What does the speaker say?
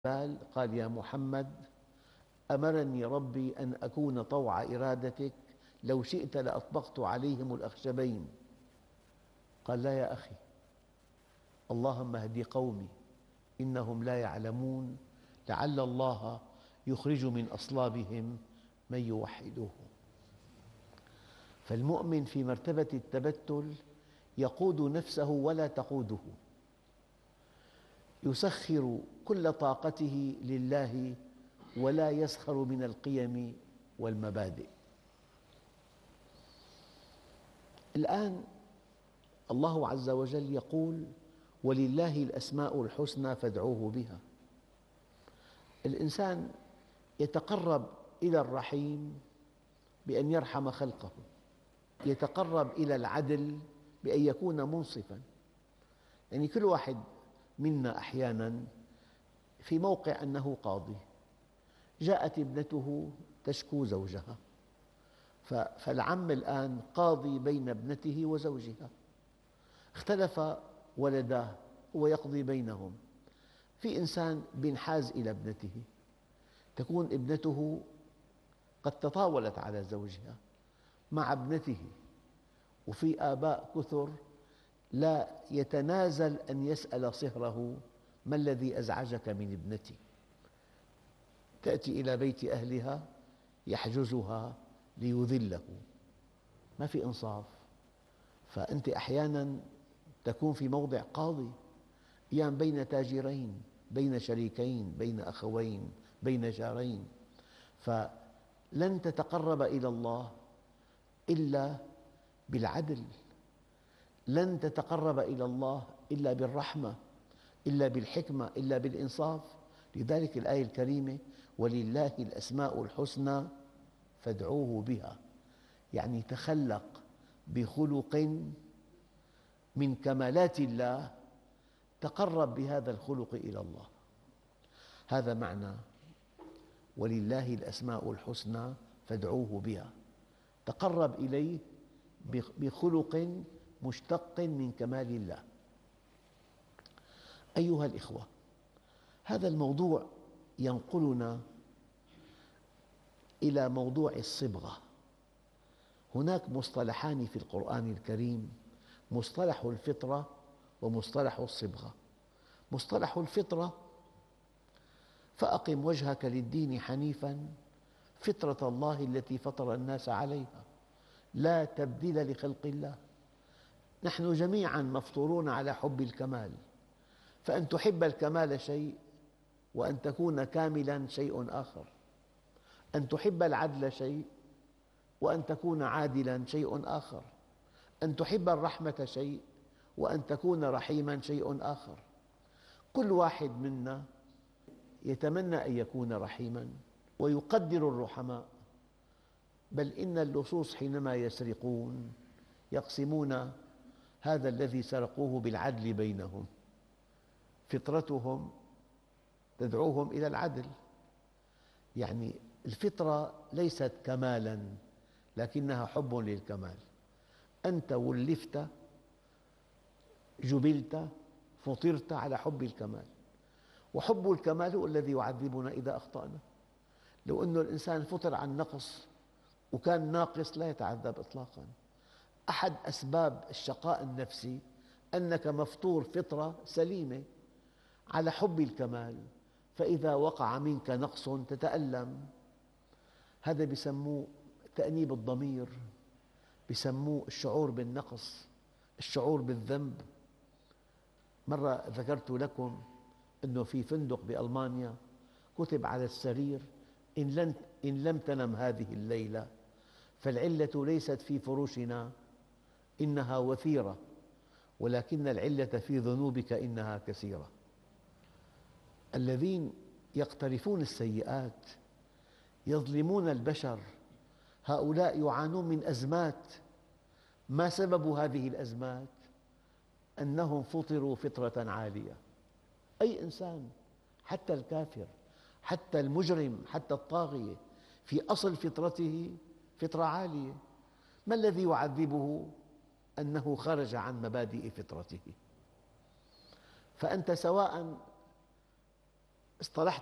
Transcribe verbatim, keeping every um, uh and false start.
قال: يا محمد، أمرني ربي أن أكون طوع إرادتك، لو شئت لأطبقت عليهم الأخشبين. قال: لا يا أخي، اللهم اهد قومي إنهم لا يعلمون، لعل الله يخرج من أصلابهم من يوحده. فالمؤمن في مرتبة التبتل يقود نفسه ولا تقوده، يسخر كل طاقته لله ولا يسخر من القيم والمبادئ. الآن الله عز وجل يقول: ولله الأسماء الحسنى فادعوه بها. الإنسان يتقرب إلى الرحيم بأن يرحم خلقه، يتقرب إلى العدل بأن يكون منصفاً. يعني كل واحد منا أحياناً في موقع أنه قاضي، جاءت ابنته تشكو زوجها، فالعم الآن قاضي بين ابنته وزوجها، اختلف ولداه، هو يقضي بينهم. في إنسان ينحاز إلى ابنته، تكون ابنته قد تطاولت على زوجها مع ابنته، وفي آباء كثر لا يتنازل أن يسأل صهره: ما الذي أزعجك من ابنتي؟ تأتي إلى بيت أهلها يحجزها ليذله. ما في إنصاف. فأنت أحياناً تكون في موضع قاضي، أحياناً بين تاجرين، بين شريكين، بين أخوين، بين جارين. فلن تتقرب إلى الله إلا بالعدل، لن تتقرب إلى الله إلا بالرحمة، إلا بالحكمة، إلا بالإنصاف. لذلك الآية الكريمة: ولله الأسماء الحسنى فادعوه بها، يعني تخلق بخلق من كمالات الله، تقرب بهذا الخلق إلى الله. هذا معنى ولله الأسماء الحسنى فادعوه بها، تقرب إليه بخلق مشتق من كمال الله. أيها الإخوة، هذا الموضوع ينقلنا إلى موضوع الصبغة. هناك مصطلحان في القرآن الكريم: مصطلح الفطرة ومصطلح الصبغة. مصطلح الفطرة: فأقم وجهك للدين حنيفاً فطرة الله التي فطر الناس عليها لا تبديل لخلق الله. نحن جميعاً مفطورون على حب الكمال، فأن تحب الكمال شيء، وأن تكون كاملاً شيء آخر. أن تحب العدل شيء، وأن تكون عادلاً شيء آخر. أن تحب الرحمة شيء، وأن تكون رحيماً شيء آخر. كل واحد منا يتمنى أن يكون رحيماً ويقدر الرحماء، بل إن اللصوص حينما يسرقون يقسمون هذا الذي سرقوه بالعدل بينهم. فطرتهم تدعوهم إلى العدل. يعني الفطرة ليست كمالاً، لكنها حب للكمال. أنت ولفت، جبلت، فطرت على حب الكمال، وحب الكمال هو الذي يعذبنا إذا أخطأنا. لو أن الإنسان فطر عن نقص وكان ناقص لا يتعذب إطلاقاً. أحد أسباب الشقاء النفسي أنك مفطور فطرة سليمة على حب الكمال، فإذا وقع منك نقص تتألم. هذا يسموه تأنيب الضمير، يسموه الشعور بالنقص، الشعور بالذنب. مرة ذكرت لكم أنه في فندق بألمانيا كتب على السرير: إن, إن لم تنم هذه الليلة فالعلة ليست في فروشنا إنها وثيرة، ولكن العلة في ذنوبك إنها كثيرة. الذين يقترفون السيئات يظلمون البشر، هؤلاء يعانون من أزمات. ما سبب هذه الأزمات؟ أنهم فطروا فطرة عالية. أي إنسان، حتى الكافر، حتى المجرم، حتى الطاغية، في أصل فطرته فطرة عالية. ما الذي يعذبه؟ أنه خرج عن مبادئ فطرته. فأنت سواء اصطلحت